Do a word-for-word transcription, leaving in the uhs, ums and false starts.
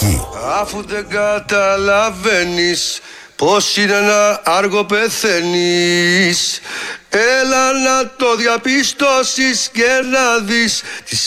Κυριακή. Αφού δεν καταλαβαίνεις πως είναι να άργο πεθαίνεις, έλα να το διαπιστώσεις και να δεις τις